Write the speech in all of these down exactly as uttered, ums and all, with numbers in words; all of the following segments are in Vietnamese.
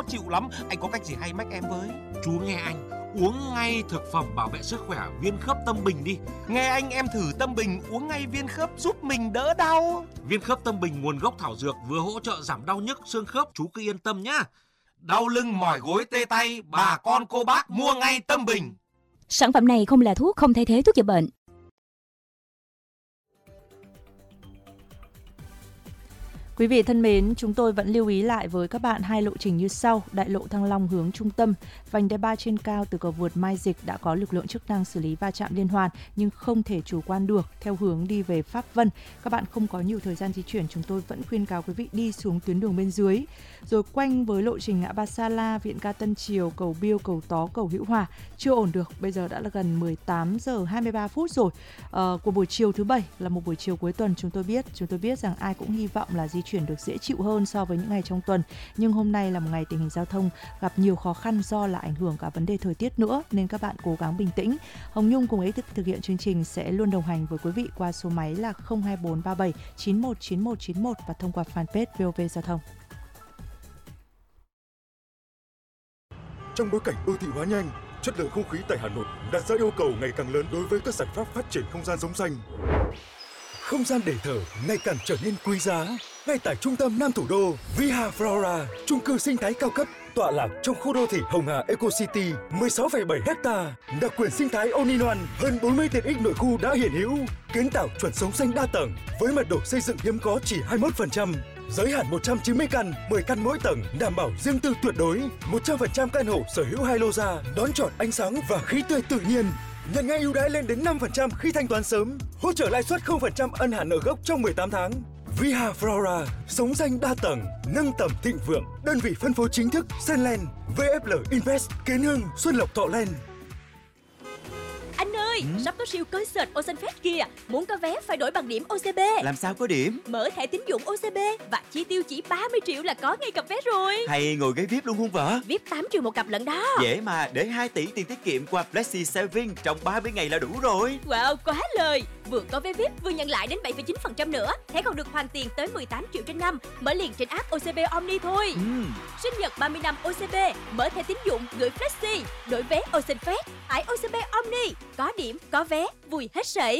chịu lắm. Anh có cách gì hay mách em với? Chú nghe anh, uống ngay thực phẩm bảo vệ sức khỏe viên khớp Tâm Bình đi. Nghe anh, em thử Tâm Bình uống ngay viên khớp giúp mình đỡ đau. Viên khớp Tâm Bình nguồn gốc thảo dược, vừa hỗ trợ giảm đau nhức xương khớp, chú cứ yên tâm nhá. Đau lưng mỏi gối tê tay, bà con cô bác mua ngay Tâm Bình. Sản phẩm này không là thuốc, không thay thế thuốc chữa bệnh. Quý vị thân mến, chúng tôi vẫn lưu ý lại với các bạn hai lộ trình như sau. Đại lộ Thăng Long hướng trung tâm, vành đai ba trên cao từ cầu vượt Mai Dịch đã có lực lượng chức năng xử lý va chạm liên hoàn nhưng không thể chủ quan được theo hướng đi về Pháp Vân. Các bạn không có nhiều thời gian di chuyển, chúng tôi vẫn khuyên cáo quý vị đi xuống tuyến đường bên dưới. Rồi quanh với lộ trình ngã ba Sa La, Viện Ca Tân Triều, cầu Biêu, cầu Tó, cầu Hữu Hòa chưa ổn được. Bây giờ đã là gần mười tám giờ hai mươi ba phút rồi. Ờ, của buổi chiều thứ bảy là một buổi chiều cuối tuần, chúng tôi biết, chúng tôi biết rằng ai cũng hy vọng là di chuyển được dễ chịu hơn so với những ngày trong tuần, nhưng hôm nay là một ngày tình hình giao thông gặp nhiều khó khăn do là ảnh hưởng cả vấn đề thời tiết nữa, nên các bạn cố gắng bình tĩnh. Hồng Nhung cùng ekip thực hiện chương trình sẽ luôn đồng hành với quý vị qua số máy là không hai bốn ba bảy chín một chín một chín một và thông qua fanpage vê o vê Giao thông. Trong bối cảnh đô thị hóa nhanh, chất lượng không khí tại Hà Nội đặt ra yêu cầu ngày càng lớn đối với các giải pháp phát triển không gian sống xanh. Không gian để thở ngày càng trở nên quý giá. Ngay tại trung tâm Nam thủ đô, Viha Flora, chung cư sinh thái cao cấp tọa lạc trong khu đô thị Hồng Hà Eco City, mười sáu phẩy bảy héc ta, đặc quyền sinh thái all-in-one, hơn bốn mươi tiện ích nội khu đã hiện hữu, kiến tạo chuẩn sống xanh đa tầng với mật độ xây dựng hiếm có chỉ hai mươi mốt phần trăm. Giới hạn một trăm chín mươi căn, mười căn mỗi tầng, đảm bảo riêng tư tuyệt đối. một trăm phần trăm căn hộ sở hữu hai lô ra, đón chọn ánh sáng và khí tươi tự nhiên. Nhận ngay ưu đãi lên đến năm phần trăm khi thanh toán sớm, hỗ trợ lãi suất không phần trăm ân hạn nợ gốc trong mười tám tháng. Viha Flora, sống xanh đa tầng, nâng tầm thịnh vượng. Đơn vị phân phối chính thức Senland, vê ép lờ Invest, Kiến Hưng, Xuân Lộc, Thọ Land. Anh ơi, ừ? sắp có siêu concert Ocean Fest kìa. Muốn có vé phải đổi bằng điểm ô xê bê. Làm sao có điểm? Mở thẻ tín dụng ô xê bê và chi tiêu chỉ ba mươi triệu là có ngay cặp vé rồi. Hay ngồi ghế vi ai pi luôn không vợ? vi ai pi tám triệu một cặp lận đó. Dễ mà, để hai tỷ tiền tiết kiệm qua Flexi Saving trong ba mươi ngày là đủ rồi. Wow, quá lời. Vừa có vé vi ai pi vừa nhận lại đến bảy phẩy chín phần trăm nữa. Thẻ còn được hoàn tiền tới mười tám triệu trên năm. Mở liền trên app ô xê bê Omni thôi. Ừ. Sinh nhật ba mươi năm ô xê bê, mở thẻ tín dụng gửi Flexi, đổi vé Ocean Fest, tải ô xê bê Omni, có điểm, có vé, vui hết sảy.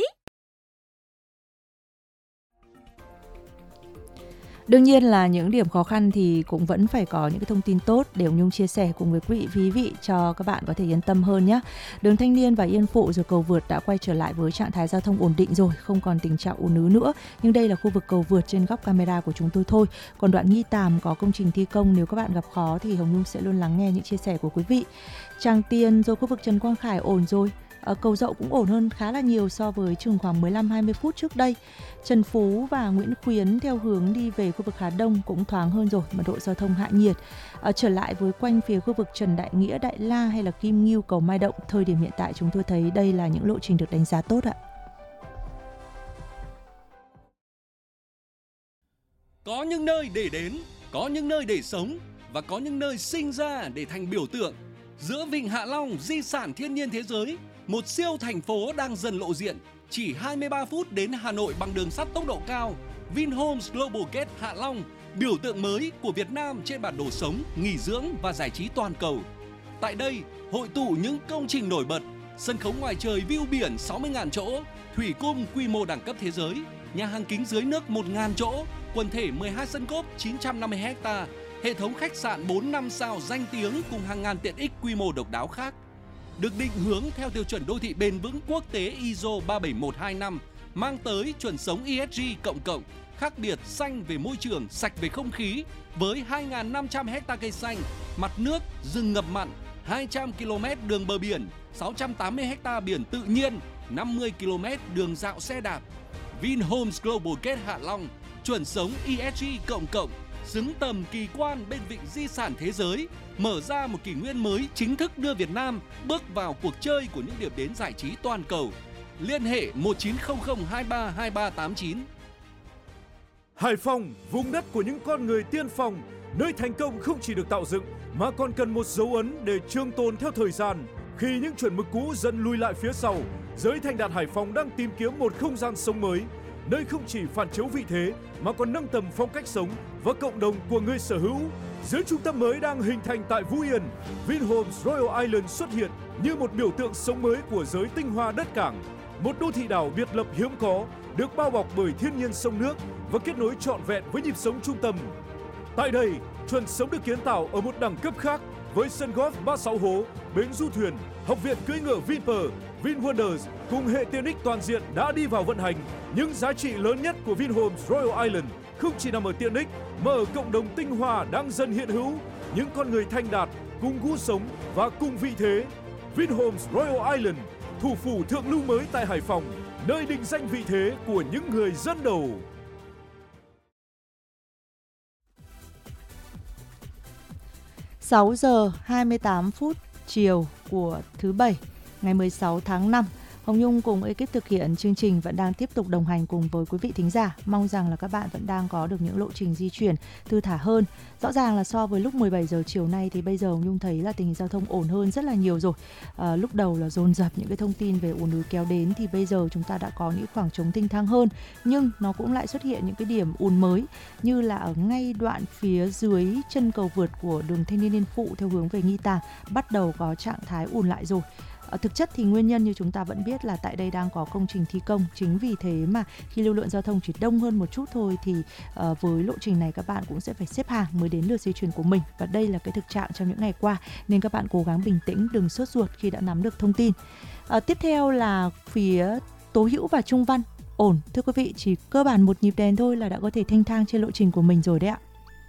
Đương nhiên là những điểm khó khăn thì cũng vẫn phải có những cái thông tin tốt để ông Nhung chia sẻ cùng với quý vị vị cho các bạn có thể yên tâm hơn nhé. Đường Thanh Niên và Yên Phụ rồi cầu vượt đã quay trở lại với trạng thái giao thông ổn định rồi, không còn tình trạng ùn ứ nữa. Nhưng đây là khu vực cầu vượt trên góc camera của chúng tôi thôi. Còn đoạn Nghi Tàm có công trình thi công, nếu các bạn gặp khó thì Hồng Nhung sẽ luôn lắng nghe những chia sẻ của quý vị. Tràng Tiền rồi khu vực Trần Quang Khải ổn rồi. Ở cầu Dậu cũng ổn hơn khá là nhiều so với chừng khoảng mười lăm hai mươi phút trước đây. Trần Phú và Nguyễn Khuyến theo hướng đi về khu vực Hà Đông cũng thoáng hơn rồi, mật độ giao thông hạ nhiệt. Ở trở lại với quanh phía khu vực Trần Đại Nghĩa, Đại La hay là Kim Ngưu, cầu Mai Động, thời điểm hiện tại chúng tôi thấy đây là những lộ trình được đánh giá tốt ạ. Có những nơi để đến, có những nơi để sống và có những nơi sinh ra để thành biểu tượng. Giữa Vịnh Hạ Long, di sản thiên nhiên thế giới, một siêu thành phố đang dần lộ diện. Chỉ hai mươi ba phút đến Hà Nội bằng đường sắt tốc độ cao. Vinhomes Global Gate Hạ Long, biểu tượng mới của Việt Nam trên bản đồ sống, nghỉ dưỡng và giải trí toàn cầu. Tại đây, hội tụ những công trình nổi bật, sân khấu ngoài trời view biển sáu mươi nghìn chỗ, thủy cung quy mô đẳng cấp thế giới, nhà hàng kính dưới nước một nghìn chỗ, quần thể mười hai sân golf chín trăm năm mươi héc ta, hệ thống khách sạn bốn năm sao danh tiếng cùng hàng ngàn tiện ích quy mô độc đáo khác. Được định hướng theo tiêu chuẩn đô thị bền vững quốc tế i ét o ba bảy một hai năm, mang tới chuẩn sống e ét giê cộng cộng, khác biệt xanh về môi trường, sạch về không khí, với hai nghìn năm trăm héc ta cây xanh, mặt nước, rừng ngập mặn, hai trăm ki lô mét đường bờ biển, sáu trăm tám mươi héc ta biển tự nhiên, năm mươi ki lô mét đường dạo xe đạp. Vinhomes Global Gate Hạ Long, chuẩn sống e ét giê cộng cộng, xứng tầm kỳ quan bên vịnh di sản thế giới, mở ra một kỷ nguyên mới chính thức đưa Việt Nam bước vào cuộc chơi của những điểm đến giải trí toàn cầu. Liên hệ một chín không không hai ba hai ba tám chín. Hải Phòng, vùng đất của những con người tiên phong, nơi thành công không chỉ được tạo dựng mà còn cần một dấu ấn để trường tồn theo thời gian. Khi những chuẩn mực cũ dần lùi lại phía sau, giới thành đạt Hải Phòng đang tìm kiếm một không gian sống mới. nơi không chỉ phản chiếu vị thế mà còn nâng tầm phong cách sống và cộng đồng của người sở hữu. Dưới trung tâm mới đang hình thành tại Phú Yên, Vinhomes Royal Island xuất hiện như một biểu tượng sống mới của giới tinh hoa đất cảng. Một đô thị đảo biệt lập hiếm có, được bao bọc bởi thiên nhiên sông nước và kết nối trọn vẹn với nhịp sống trung tâm. Tại đây, chuẩn sống được kiến tạo ở một đẳng cấp khác với sân golf ba mươi sáu hố, bến du thuyền, học viện cưỡi ngựa Vinpearl, VinWonders cùng hệ tiện ích toàn diện đã đi vào vận hành. Những giá trị lớn nhất của Vinhomes Royal Island không chỉ nằm ở tiện ích mà ở cộng đồng tinh hoa đang dần hiện hữu, những con người thanh đạt cùng gu sống và cùng vị thế. Vinhomes Royal Island, thủ phủ thượng lưu mới tại Hải Phòng, nơi định danh vị thế của những người dẫn đầu. sáu giờ hai mươi tám phút chiều của thứ Bảy, ngày mười sáu tháng năm. Hồng Nhung cùng ekip thực hiện chương trình vẫn đang tiếp tục đồng hành cùng với quý vị thính giả. Mong rằng là các bạn vẫn đang có được những lộ trình di chuyển thư thả hơn. Rõ ràng là so với lúc mười bảy giờ chiều nay thì bây giờ Hồng Nhung thấy là tình hình giao thông ổn hơn rất là nhiều rồi. À, lúc đầu là dồn dập những cái thông tin về ùn ứ kéo đến thì bây giờ chúng ta đã có những khoảng trống thênh thang hơn. Nhưng nó cũng lại xuất hiện những cái điểm ùn mới như là ở ngay đoạn phía dưới chân cầu vượt của đường Thanh Niên Liên Phụ theo hướng về Nghi Tàng bắt đầu có trạng thái ùn lại rồi. Thực chất thì nguyên nhân như chúng ta vẫn biết là tại đây đang có công trình thi công. Chính vì thế mà khi lưu lượng giao thông chỉ đông hơn một chút thôi thì uh, với lộ trình này các bạn cũng sẽ phải xếp hàng mới đến lượt di chuyển của mình. Và đây là cái thực trạng trong những ngày qua, nên các bạn cố gắng bình tĩnh, đừng sốt ruột khi đã nắm được thông tin. Uh, tiếp theo là phía Tố Hữu và Trung Văn. Ổn, thưa quý vị, chỉ cơ bản một nhịp đèn thôi là đã có thể thanh thang trên lộ trình của mình rồi đấy ạ.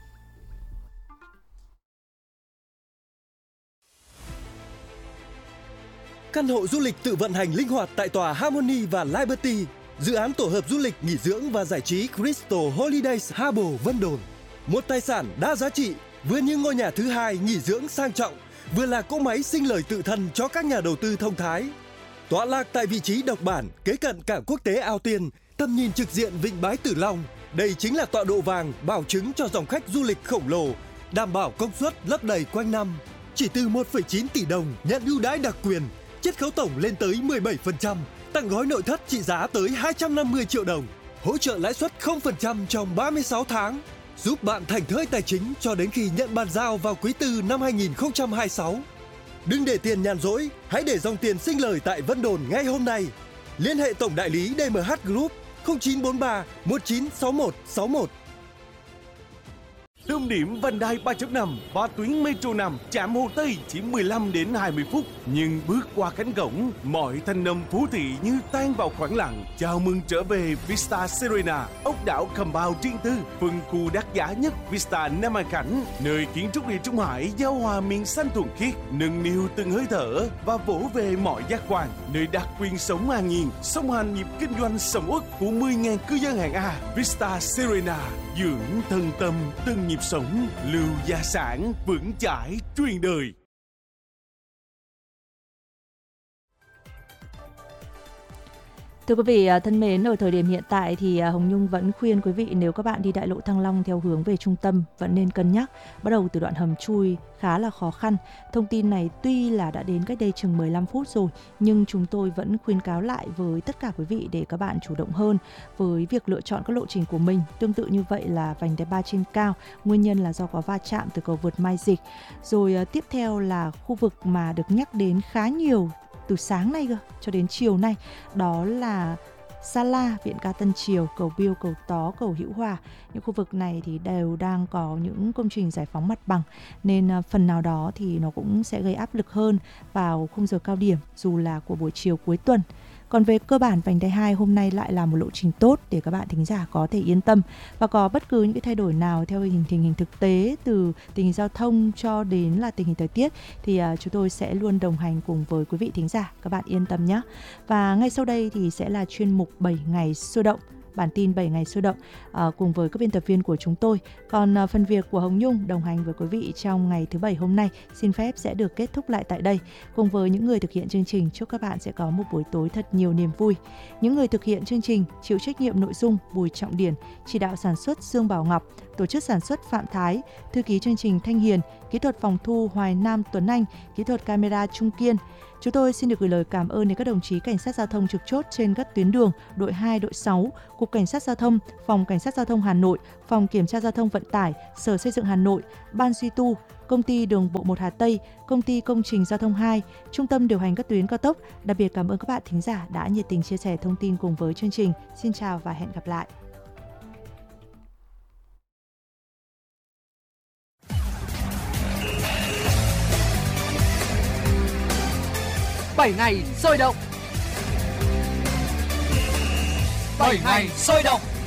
Căn hộ du lịch tự vận hành linh hoạt tại tòa Harmony và Liberty, dự án tổ hợp du lịch nghỉ dưỡng và giải trí Crystal Holidays Harbour Vân Đồn. Một tài sản đa giá trị, vừa như ngôi nhà thứ hai nghỉ dưỡng sang trọng, vừa là cỗ máy sinh lời tự thân cho các nhà đầu tư thông thái. Tọa lạc tại vị trí độc bản, kế cận cảng quốc tế Ao Tiên, tầm nhìn trực diện vịnh Bái Tử Long. Đây chính là tọa độ vàng bảo chứng cho dòng khách du lịch khổng lồ, đảm bảo công suất lấp đầy quanh năm. Chỉ từ một phẩy chín tỷ đồng nhận ưu đãi đặc quyền, chiết khấu tổng lên tới mười bảy phần trăm, tặng gói nội thất trị giá tới hai trăm năm mươi triệu đồng, hỗ trợ lãi suất không phần trăm trong ba mươi sáu tháng, giúp bạn thảnh thơi tài chính cho đến khi nhận bàn giao vào quý tư năm hai nghìn không trăm hai mươi sáu. Đừng để tiền nhàn rỗi, hãy để dòng tiền sinh lời tại Vân Đồn ngay hôm nay. Liên hệ tổng đại lý đê em hát Group không chín bốn ba một chín sáu một sáu một. Tâm điểm vành đai ba chấm năm và tuyến Metro năm trạm Hồ Tây chỉ mười lăm đến hai mươi phút, nhưng bước qua cánh cổng, mọi thanh âm phố thị như tan vào khoảng lặng. Chào mừng trở về Vista Serena, ốc đảo compound riêng tư, phân khu đắt giá nhất Vista Nam An Khánh, nơi kiến trúc địa Trung Hải giao hòa miền xanh thuần khiết, nâng niu từng hơi thở và vỗ về mọi giác quan, nơi đặc quyền sống an nhiên, song hành nhịp kinh doanh sầm uất của mười nghìn cư dân hạng A. Vista Serena, dưỡng thân tâm từng nhịp sống, lưu gia sản vững chãi truyền đời. Thưa quý vị thân mến, ở thời điểm hiện tại thì Hồng Nhung vẫn khuyên quý vị nếu các bạn đi đại lộ Thăng Long theo hướng về trung tâm vẫn nên cân nhắc, bắt đầu từ đoạn hầm chui khá là khó khăn. Thông tin này tuy là đã đến cách đây chừng mười lăm phút rồi, nhưng chúng tôi vẫn khuyên cáo lại với tất cả quý vị để các bạn chủ động hơn với việc lựa chọn các lộ trình của mình. Tương tự như vậy là vành đai ba trên cao, nguyên nhân là do có va chạm từ cầu vượt Mai Dịch. Rồi tiếp theo là khu vực mà được nhắc đến khá nhiều từ sáng nay cơ cho đến chiều nay, đó là Sa La, Viện Ca Tân Triều, cầu Biêu, cầu Tó, cầu Hữu Hòa. Những khu vực này thì đều đang có những công trình giải phóng mặt bằng, nên phần nào đó thì nó cũng sẽ gây áp lực hơn vào khung giờ cao điểm dù là của buổi chiều cuối tuần. Còn về cơ bản, vành đai hai hôm nay lại là một lộ trình tốt để các bạn thính giả có thể yên tâm. Và có bất cứ những cái thay đổi nào theo hình tình hình thực tế, từ tình hình giao thông cho đến là tình hình thời tiết, thì uh, chúng tôi sẽ luôn đồng hành cùng với quý vị thính giả. Các bạn yên tâm nhé. Và ngay sau đây thì sẽ là chuyên mục bảy ngày sôi động. Bản tin bảy ngày sôi động uh, cùng với các biên tập viên của chúng tôi. Còn uh, phần việc của Hồng Nhung đồng hành với quý vị trong ngày thứ Bảy hôm nay xin phép sẽ được kết thúc lại tại đây. Cùng với những người thực hiện chương trình, chúc các bạn sẽ có một buổi tối thật nhiều niềm vui. Những người thực hiện chương trình chịu trách nhiệm nội dung Bùi Trọng Điển, chỉ đạo sản xuất Dương Bảo Ngọc, tổ chức sản xuất Phạm Thái, thư ký chương trình Thanh Hiền, kỹ thuật phòng thu Hoài Nam Tuấn Anh, kỹ thuật camera Trung Kiên. Chúng tôi xin được gửi lời cảm ơn đến các đồng chí cảnh sát giao thông trực chốt trên các tuyến đường đội hai, đội sáu, Cục Cảnh sát Giao thông, Phòng Cảnh sát Giao thông Hà Nội, Phòng Kiểm tra Giao thông Vận tải, Sở Xây dựng Hà Nội, Ban duy tu, Công ty Đường bộ một Hà Tây, Công ty Công trình Giao thông hai, Trung tâm điều hành các tuyến cao tốc. Đặc biệt cảm ơn các bạn thính giả đã nhiệt tình chia sẻ thông tin cùng với chương trình. Xin chào và hẹn gặp lại. bảy ngày sôi động. bảy ngày sôi động.